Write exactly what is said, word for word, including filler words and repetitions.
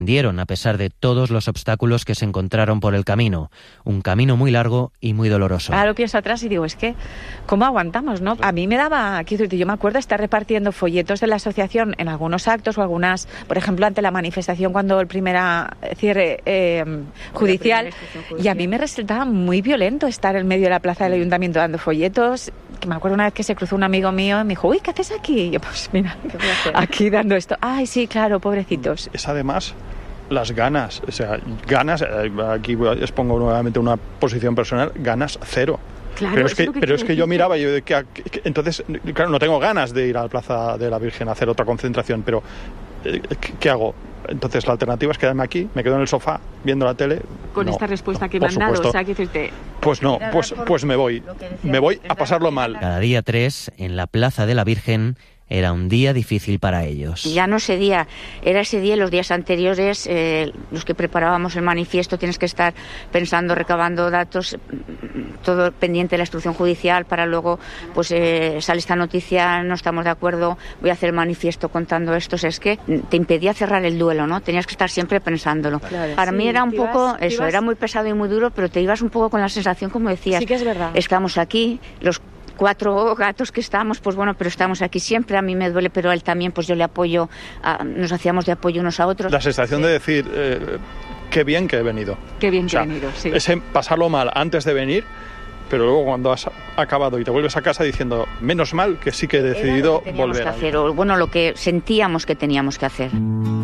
Dieron a pesar de todos los obstáculos que se encontraron por el camino, un camino muy largo y muy doloroso. Ahora lo pienso atrás y digo, es que, ¿cómo aguantamos, no? A mí me daba, quiero decir, yo me acuerdo estar repartiendo folletos de la asociación en algunos actos o algunas, por ejemplo, ante la manifestación cuando el primer cierre eh, judicial, y a mí me resultaba muy violento estar en medio de la plaza del ayuntamiento dando folletos, que me acuerdo una vez que se cruzó un amigo mío y me dijo, uy, ¿qué haces aquí? Y yo, pues mira, aquí dando esto. Ay, sí, claro, pobrecitos. Es además las ganas, o sea, ganas, aquí expongo nuevamente una posición personal, ganas cero. Claro, pero es que, es que pero es que yo miraba y yo de que, que, entonces, claro, no tengo ganas de ir a la Plaza de la Virgen a hacer otra concentración, pero ¿qué, qué hago? Entonces la alternativa es quedarme aquí, me quedo en el sofá viendo la tele. Con no, esta respuesta no, que me han dado, supuesto. o sea, que decirte... Pues no, pues, pues me voy, me voy a pasarlo mal. Cada día tres, en la Plaza de la Virgen, era un día difícil para ellos. Ya no ese día, era ese día y los días anteriores, eh, los que preparábamos el manifiesto, tienes que estar pensando, recabando datos, todo pendiente de la instrucción judicial para luego, pues eh, sale esta noticia, no estamos de acuerdo, voy a hacer el manifiesto contando esto. O sea, es que te impedía cerrar el duelo, ¿no? Tenías que estar siempre pensándolo. Claro, para sí, mí era un poco ibas, eso, ibas... era muy pesado y muy duro, pero te ibas un poco con la sensación, como decías, sí que es verdad. Estamos aquí, los cuatro gatos que estamos, pues bueno, pero estamos aquí siempre, a mí me duele, pero a él también, pues yo le apoyo, a, nos hacíamos de apoyo unos a otros. La sensación sí. de decir, eh, qué bien que he venido. Qué bien o sea, que he venido, sí. Ese pasarlo mal antes de venir, pero luego cuando has acabado y te vuelves a casa diciendo, menos mal que sí que he decidido Era lo que volver. Que hacer, o, bueno, lo que sentíamos que teníamos que hacer.